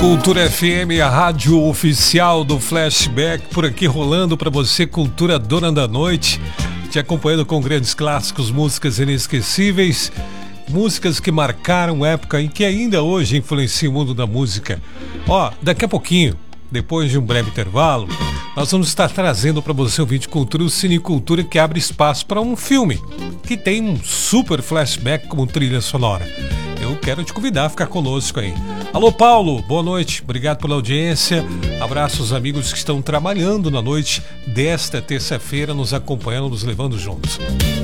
Cultura FM, a rádio oficial do Flashback, por aqui rolando para você, Cultura Dona da Noite, te acompanhando com grandes clássicos, músicas inesquecíveis, músicas que marcaram época e que ainda hoje influenciam o mundo da música. Daqui a pouquinho, depois de um breve intervalo, nós vamos estar trazendo para você o Vídeo Cultura, o Cine Cultura, que abre espaço para um filme que tem um super flashback como trilha sonora. Eu quero te convidar a ficar conosco aí. Alô, Paulo, boa noite, obrigado pela audiência. Abraço aos amigos que estão trabalhando na noite desta terça-feira, nos acompanhando, nos levando juntos.